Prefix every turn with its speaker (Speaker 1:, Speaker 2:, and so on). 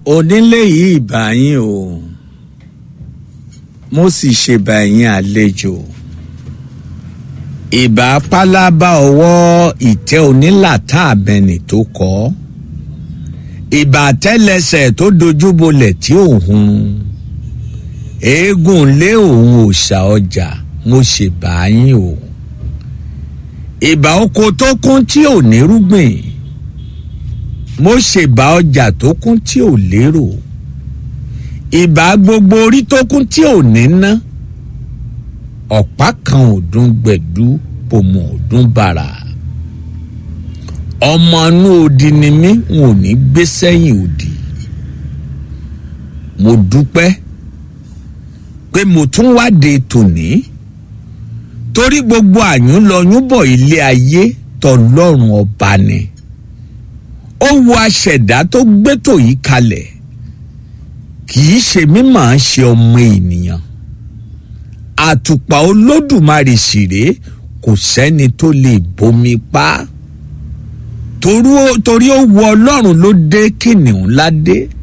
Speaker 1: onílé yìí ìbà yín o mo sì ṣèbà yín àlejò ìbà pálábá ọwọ́ ìtẹ́ onílàtà àbẹ̀nì tó kọ́ ìbà tẹ́lẹsẹ̀ tó dojúbolẹ̀ tí òun eégún lé òun òòṣà ọjà mo ṣèbà yín o ìbà oko tó kún tí ò nírúgbìn mo ṣèbà ọjà tó kún tí ò lérò ìbà gbogbo orí tó kún tí ò ní ná ọ̀pá kan ọdún gbẹ̀dú pòmò ọdún bàrà ọmọ inú odi ni mí n ò ní gbé sẹ́yìn odi mo dúpẹ́ pé mo tún wáde tòní torí gbogbo àyúnlọyúnbọ̀ ilé ayé tọlọ́run ọba ni ó wo aṣẹ̀dá tó gbétò yìí kalẹ̀ kì í ṣe mímọ̀ ṣe ọmọ ènìyàn àtùpà olódùmarè ṣìré kò sẹ́ni tó lè bomi pa torí ó wu ọlọ́run ló dé kìnìún ládé